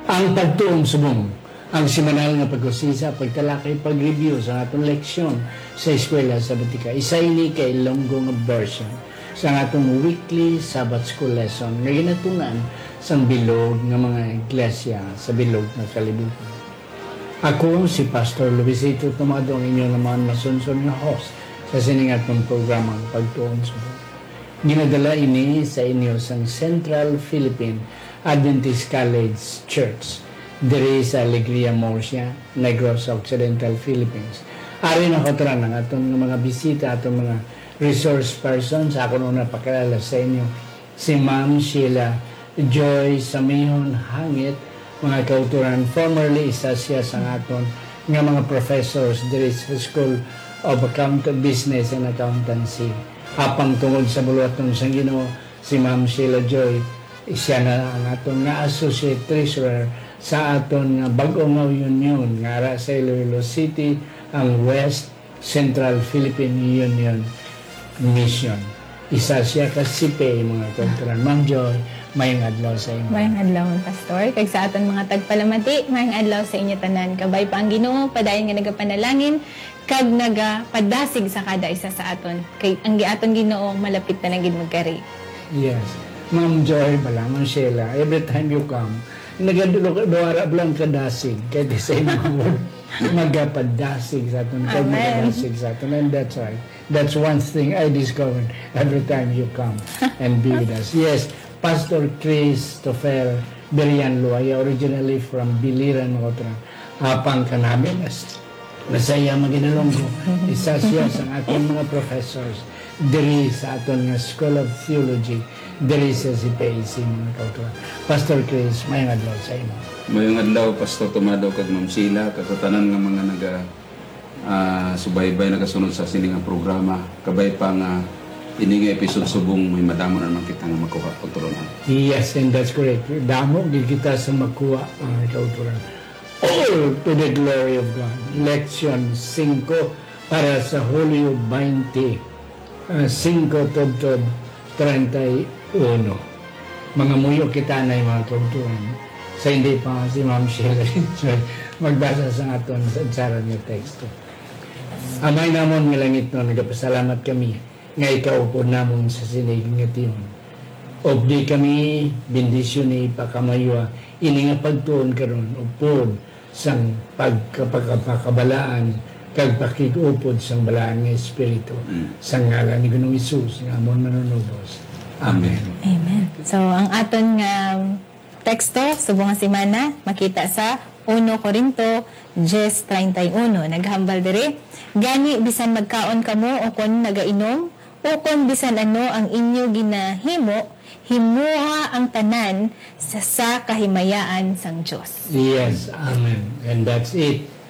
Ang pagtuon subong, ang semanal nga pag-usisa, pagtalakay, pag-review sa atong leksyon sa eskwela sa Batika. Isa ini kay Ilonggo nga version sa atong weekly Sabbath School lesson nga ginatunan sa bilog nga mga iglesia sa bilog nga kalibutan. Ako si Pastor Luisito Tomado, ang inyo naman masunson nga host sa siningatong programang Pagtuon Subong. Ginadala ini sa inyo sa Central Philippine Adventist College Church diri sa Alegria Murcia, Negros Occidental, Philippines. Ari na ko tara ng atong mga bisita, atong mga resource persons. Ako nung napakilala sa inyo si Ma'am Sheila Joy Samihon Hangit, mga kauturan. Formerly isa siya sa aton nga mga professors diri sa School of Business and Accountancy. Apang tungod sa buluaton sa Ginoo, si Ma'am Sheila Joy, siya na ang aton nga Associate Treasurer sa aton nga Bag-o Union nga ara sa Iloilo City, ang West Central Philippine Union Mission. Isa siya ka sipe, mga kauturan. Ma'am Joy, mayang adlaw sa inyo. Mayang adlaw, Pastor. Kag sa aton mga tagpalamati, mayang adlaw sa inyo tanan. Kabay pa ang Ginoo, padayon nga nagapanalangin, kag nagapadasig sa kada isa sa aton. Kay ang giaton Ginoo malapit na nagid magkari. Yes. Ma'am Joy, Ma'am Sheila, every time you come, nagaduwara lang kadasig. Kaya di sa inyo magapadasig sa aton. Kaya magadasig sa aton. And that's right. That's one thing I discovered every time you come and be with us. Yes, Pastor Christopher Berian Luaya, originally from Biliran, Motra. Apang ka namin, masaya maginalonggo. Isa siya sa ating mga professors diri sa aton nga School of Theology diri sa CPAC, mga kautuan. Pastor Chris, mayang adlaw sa imo. Mayang adlaw, Pastor Tomado kag Ma'am Sheila, kag tanan nga mga subaybay nagasunod sa sining nga programa. Kabay pa nga ini nga episode subong may madamo na naman kita nga makuha pagtulonan. Yes, and that's correct. Damo gid kita sa makuha ang kauturan. All to the glory of God. Leksyon 5 para sa Hulyo 20. 5 Tobtob 31. Mga muyo kita na yung mga kauturan. Sa hindi pa si Ma'am Sheila magbasa sa aton sa asaran ng teksto. Amay namon nga langit no, nagapasalamat kami nga ikaw po namon sa sinig nga tiyon. Obdi kami, bendisyon ni pakamaywa, ini nga pagtuon karon upod sang pagkapakabalaan kag pakigupod sang balaan nga Espiritu sa ngalan ni Ginoong Hesus nga amon manunubos. Amen. Amen. So, ang aton nga teksto, subong nga semana, makita sa 1 Corinto 10:31. Naghambal diri, gani bisan magkaon kamo o kon nagainom, o kon bisan ano ang inyo ginahimo, himuha ang tanan sa kahimayaan sang Dios. Yes, amen. And that's it.